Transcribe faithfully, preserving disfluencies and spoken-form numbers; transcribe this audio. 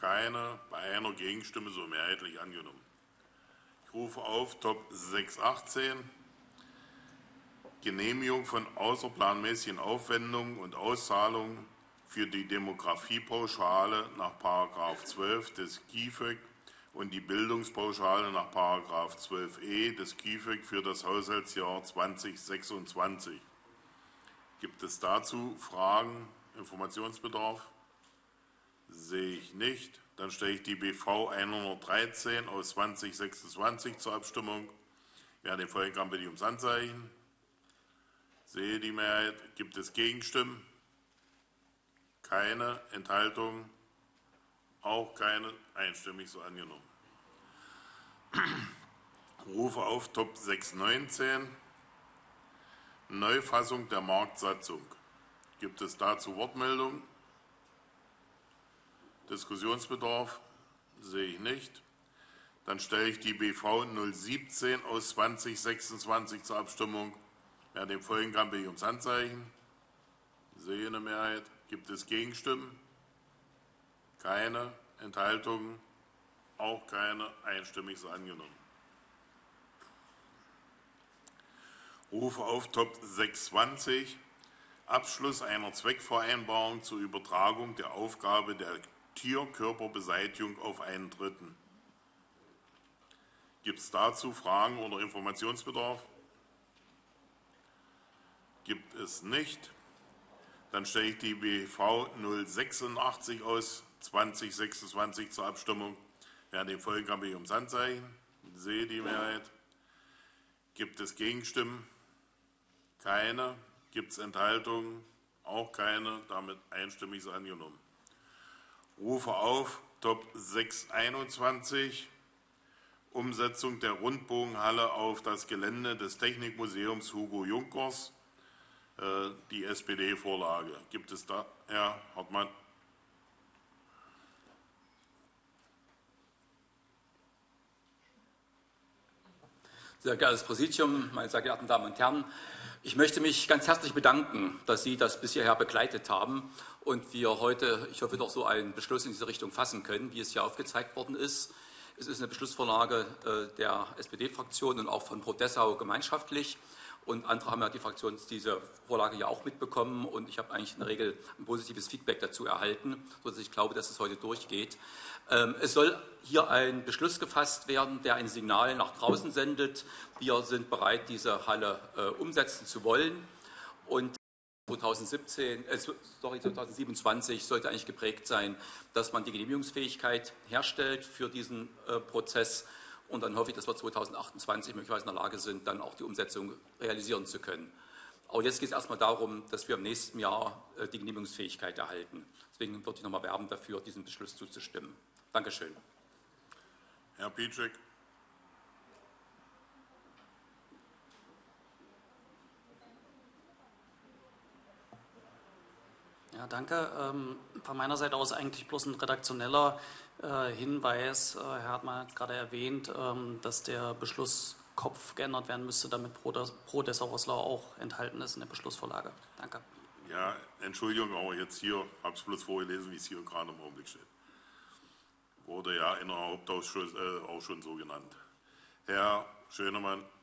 Keine. Bei einer Gegenstimme so mehrheitlich angenommen. Ich rufe auf Top sechs achtzehn. Genehmigung von außerplanmäßigen Aufwendungen und Auszahlungen für die Demografiepauschale nach Paragraph zwölf des G I F E G und die Bildungspauschale nach Paragraph zwölf e des G I F E G für das Haushaltsjahr zweitausendsechsundzwanzig. Gibt es dazu Fragen, Informationsbedarf? Sehe ich nicht. Dann stelle ich die B V hundertdreizehn aus zweitausendsechsundzwanzig zur Abstimmung. Wer den folgen kann, bitte ich ums Handzeichen. Sehe die Mehrheit. Gibt es Gegenstimmen? Keine. Enthaltungen? Auch keine. Einstimmig so angenommen. Rufe auf Top sechs neunzehn. Neufassung der Marktsatzung. Gibt es dazu Wortmeldungen? Diskussionsbedarf? Sehe ich nicht. Dann stelle ich die B V null siebzehn aus zweitausendsechsundzwanzig zur Abstimmung. Wer dem folgen kann, bitte ich ums Handzeichen. Sehe eine Mehrheit. Gibt es Gegenstimmen? Keine. Enthaltungen? Auch keine. Einstimmig so angenommen. Rufe auf Top sechs zwanzig. Abschluss einer Zweckvereinbarung zur Übertragung der Aufgabe der Tierkörperbeseitigung auf einen Dritten. Gibt es dazu Fragen oder Informationsbedarf? Gibt es nicht. Dann stelle ich die B V null sechsundachtzig aus zweitausendsechsundzwanzig zur Abstimmung. Wer dem folgen kann, bitte ich ums Handzeichen. Sehe die Mehrheit. Gibt es Gegenstimmen? Keine. Gibt es Enthaltungen? Auch keine. Damit einstimmig so angenommen. Rufe auf Top sechs einundzwanzig. Umsetzung der Rundbogenhalle auf das Gelände des Technikmuseums Hugo Junkers. Die S P D-Vorlage. Gibt es da, Herr Hartmann? Sehr geehrtes Präsidium, meine sehr geehrten Damen und Herren, ich möchte mich ganz herzlich bedanken, dass Sie das bis hierher begleitet haben und wir heute, ich hoffe, doch so einen Beschluss in diese Richtung fassen können, wie es hier aufgezeigt worden ist. Es ist eine Beschlussvorlage der S P D-Fraktion und auch von Pro Dessau gemeinschaftlich. Und andere haben ja die Fraktion diese Vorlage ja auch mitbekommen und ich habe eigentlich in der Regel ein positives Feedback dazu erhalten, sodass ich glaube, dass es heute durchgeht. Ähm, es soll hier ein Beschluss gefasst werden, der ein Signal nach draußen sendet. Wir sind bereit, diese Halle äh, umsetzen zu wollen. Und zweitausendsiebzehn, äh, sorry, zweitausendsiebenundzwanzig sollte eigentlich geprägt sein, dass man die Genehmigungsfähigkeit herstellt für diesen äh, Prozess. Und dann hoffe ich, dass wir zweitausendachtundzwanzig möglicherweise in der Lage sind, dann auch die Umsetzung realisieren zu können. Aber jetzt geht es erstmal darum, dass wir im nächsten Jahr die Genehmigungsfähigkeit erhalten. Deswegen würde ich nochmal werben dafür, diesem Beschluss zuzustimmen. Dankeschön. Herr Pieczek. Ja, danke. Ähm, von meiner Seite aus eigentlich bloß ein redaktioneller äh, Hinweis. Äh, Herr Hartmann hat gerade erwähnt, ähm, dass der Beschlusskopf geändert werden müsste, damit Pro Dessau-Roßlau auch enthalten ist in der Beschlussvorlage. Danke. Ja, Entschuldigung, aber jetzt hier, habe es bloß vorgelesen, wie es hier gerade im Augenblick steht. Wurde ja in der Hauptausschuss äh, auch schon so genannt. Herr Schönemann.